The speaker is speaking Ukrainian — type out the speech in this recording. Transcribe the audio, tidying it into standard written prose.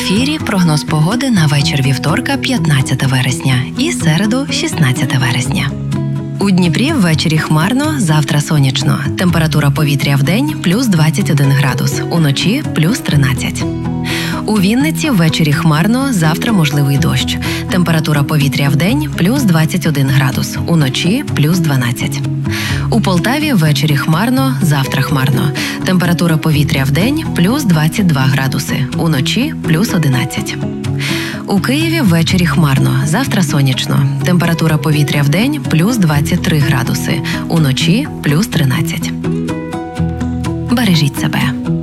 ефірі прогноз погоди на вечір вівторка, 15 вересня і середу, 16 вересня. У Дніпрі ввечері хмарно, завтра сонячно. Температура повітря вдень – плюс 21 градус, уночі – плюс 13. У Вінниці ввечері хмарно, завтра можливий дощ. Температура повітря вдень – плюс 21 градус, уночі – плюс 12. У Полтаві ввечері хмарно, завтра хмарно. Температура повітря вдень – плюс 22 градуси, уночі – плюс 11. У Києві ввечері хмарно, завтра сонячно. Температура повітря вдень – плюс 23 градуси, уночі – плюс 13. Бережіть себе.